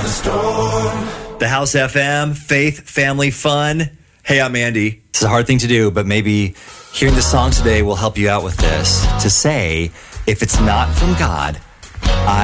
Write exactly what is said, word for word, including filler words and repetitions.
the storm. The House F M, faith, family, fun. Hey, I'm Andy. It's a hard thing to do, but maybe hearing the song today will help you out with this. To say, if it's not from God, I